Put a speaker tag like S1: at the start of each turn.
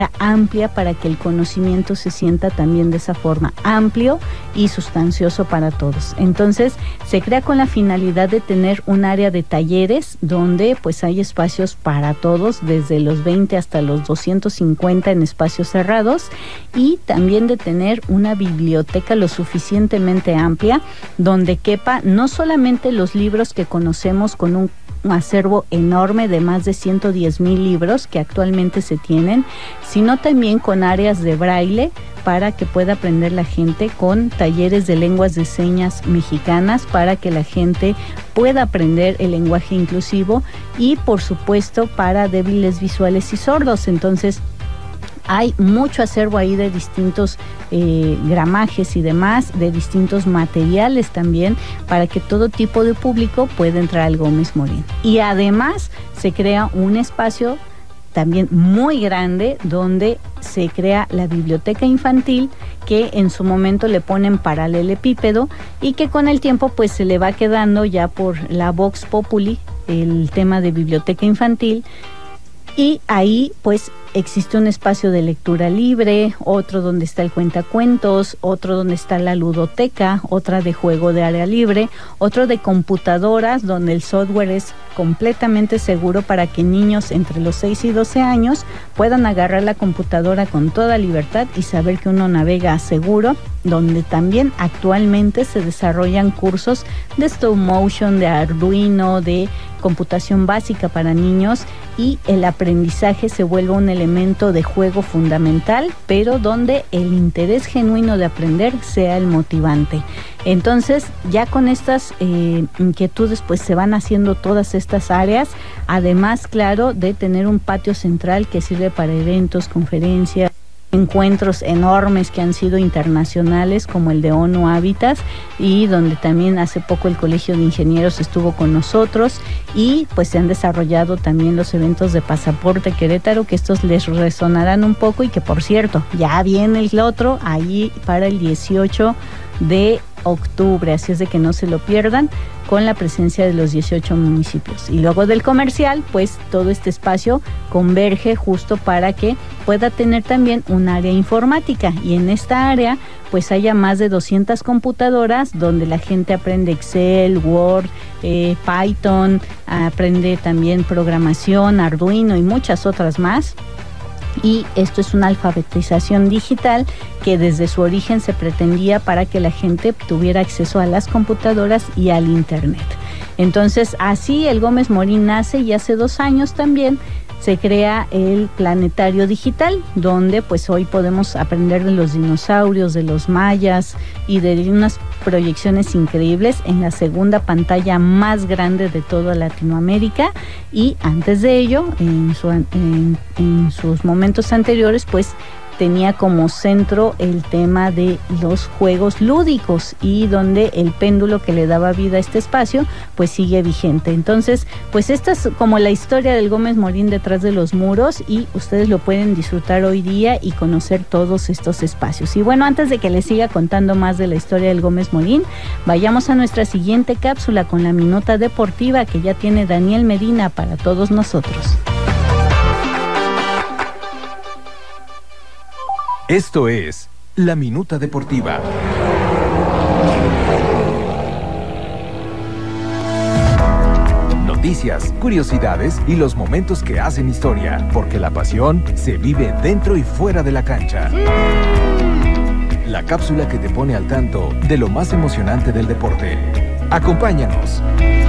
S1: amplia para que el conocimiento se sienta también de esa forma, amplio y sustancioso para todos. Entonces se crea con la finalidad de tener un área de talleres donde pues hay espacios para todos, desde los 20 hasta los 250 en espacios cerrados, y también de tener una biblioteca lo suficientemente amplia donde quepa no solamente los libros que conocemos con un acervo enorme de más de 110,000 libros que actualmente se tienen, sino también con áreas de braille para que pueda aprender la gente, con talleres de lenguas de señas mexicanas para que la gente pueda aprender el lenguaje inclusivo, y por supuesto para débiles visuales y sordos. Entonces hay mucho acervo ahí de distintos gramajes y demás, de distintos materiales también, para que todo tipo de público pueda entrar al Gómez Morín. Y además se crea un espacio también muy grande donde se crea la biblioteca infantil, que en su momento le ponen paralelepípedo y que con el tiempo pues se le va quedando ya por la Vox Populi el tema de biblioteca infantil. Y ahí pues existe un espacio de lectura libre, otro donde está el cuentacuentos, otro donde está la ludoteca, otra de juego de área libre, otro de computadoras donde el software es completamente seguro para que niños entre los 6 y 12 años puedan agarrar la computadora con toda libertad y saber que uno navega seguro, donde también actualmente se desarrollan cursos de stop motion, de Arduino, de computación básica para niños, y el aprendizaje se vuelve un elemento de juego fundamental, pero donde el interés genuino de aprender sea el motivante. Entonces, ya con estas inquietudes, pues se van haciendo todas estas áreas, además, claro, de tener un patio central que sirve para eventos, conferencias, encuentros enormes que han sido internacionales, como el de ONU Habitat, y donde también hace poco el Colegio de Ingenieros estuvo con nosotros, y pues se han desarrollado también los eventos de Pasaporte Querétaro, que estos les resonarán un poco, y que por cierto, ya viene el otro ahí para el 18 de octubre, así es de que no se lo pierdan, con la presencia de los 18 municipios. Y luego del comercial, pues todo este espacio converge justo para que pueda tener también un área informática, y en esta área pues haya más de 200 computadoras donde la gente aprende Excel, Word, Python, aprende también programación, Arduino y muchas otras más. Y esto es una alfabetización digital que desde su origen se pretendía para que la gente tuviera acceso a las computadoras y al internet. Entonces así el Gómez Morín nace, y hace 2 años también se crea el Planetario Digital, donde pues hoy podemos aprender de los dinosaurios, de los mayas, y de unas proyecciones increíbles en la segunda pantalla más grande de toda Latinoamérica. Y antes de ello, en sus momentos anteriores, pues tenía como centro el tema de los juegos lúdicos, y donde el péndulo que le daba vida a este espacio pues sigue vigente. Entonces pues esta es como la historia del Gómez Morín detrás de los muros, y ustedes lo pueden disfrutar hoy día y conocer todos estos espacios. Y bueno, antes de que les siga contando más de la historia del Gómez Morín, vayamos a nuestra siguiente cápsula con la minuta deportiva que ya tiene Daniel Medina para todos nosotros.
S2: Esto es La Minuta Deportiva. Noticias, curiosidades y los momentos que hacen historia, porque la pasión se vive dentro y fuera de la cancha. La cápsula que te pone al tanto de lo más emocionante del deporte. Acompáñanos.